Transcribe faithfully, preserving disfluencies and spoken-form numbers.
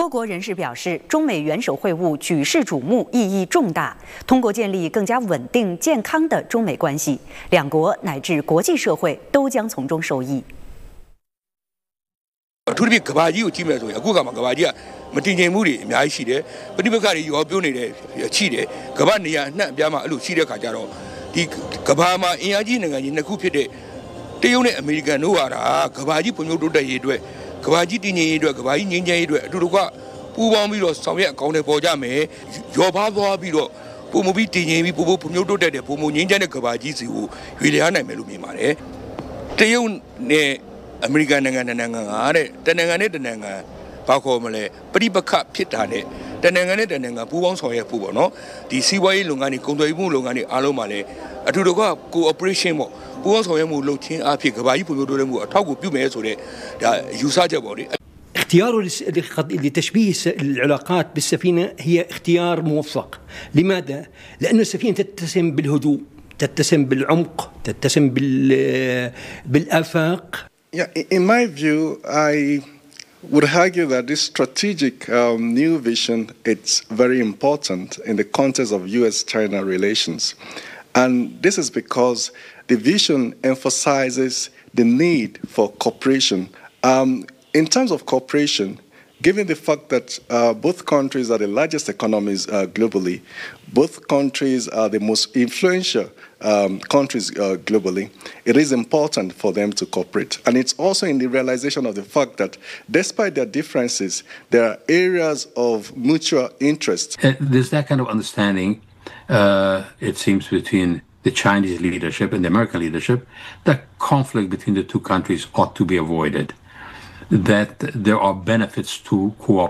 多国人士表示，中美元首会晤举世瞩目，意义重大。通过建立更加稳定、健康的中美关系，两国乃至国际社会都将从中受益。 အထူးသဖြင့်ကဘာကြီးကိုကြည့်မယ်ဆိုရင်အခုကမှကဘာကြီးကမတင်ငြိမ်မှုတွေအများကြီးရှိတယ်ပဋိပက္ခတွေရောပြောနေတယ်ရှိတယ်ကဘာနေရာအနှံ့အပြားမှာအဲ့လိုရှိတဲ့ခါကျတော့ဒီကဘာမှာအင်အားကြီးနိုင်ငံကြီးနှစ်ခုဖြစ်တဲ့တရုတ်နဲ့အမေရိကန်တို့ဟာကဘာကြီးဖွံ့ဖြိုးတိုးတက်ရေးအတွက်ကဘာကြီးတည်ငြိမ်ရေးအတွက်ကဘာကြီးငြိမ်းချမ်းရေးအတွက်အတူတကွပူးပေါင်းပြီးတော့ဆောင်ရွက်အကောင်းတွေပေါ်ကြမယ်ရောပါသွားပြီးတော့ပုံမပြီးတည်ငြိမ်ပြီးပို့ဖို့ဖွံ့ဖြိုးတိုးတက်တဲ့ပုံမငြိမ်းချမ်းတဲ့ကဘာကြီးစီကိုရွေလျားနိုင်မယ်လို့မြင်ပါတယ်တရုတ်နဲ့အမေရိကန်နိုင်ငံနိုင်ငံကတဲ့တနိုင်ငံနဲ့တနိုင်ငံဘာခေါ်မလဲပဋိပက္ခဖြစ်တာတဲ့တနိုင်ငံနဲ့တနိုင်ငံပူးပေါင်းဆောင်ရွက်ဖို့ပေါ့နော်ဒီစီးပွားရေးလုပ်ငန်းတွေကုန်သွယ်မှုလုပ်ငန်းတွေအားလုံးမှာလည်းအထူးတော့ cooperation ပေါ့ပူးပေါင်းဆောင်ရွက်မှုလုပ်ခြင်းအဖြစ်ကမ္ဘာကြီးဖွံ့ဖြိုးတိုးတက်မှုအထောက်အကူပြုမယ်ဆိုတဲ့ဒါယူဆချက်ပေါ့လေ اختياره لتشبيه العلاقات بالسفينة هي اختيار موفق. لماذا؟ لأن السفينة تتسم بالهدوء، تتسم بالعمق، تتسم بالآفاق. Yeah, in my view, I would argue that this strategic um, new vision it's very important in the context of U S China relations. And this is because the vision emphasizes the need for cooperation. Um, in terms of cooperation, given the fact that uh, both countries are the largest economies uh, globally, both countries are the most influential um, countries uh, globally, it is important for them to cooperate. And it's also in the realization of the fact that despite their differences, there are areas of mutual interest. Uh, there's that kind of understanding, uh, it seems, between the Chinese leadership and the American leadership, that conflict between the two countries ought to be avoided, that there are benefits to cooperation.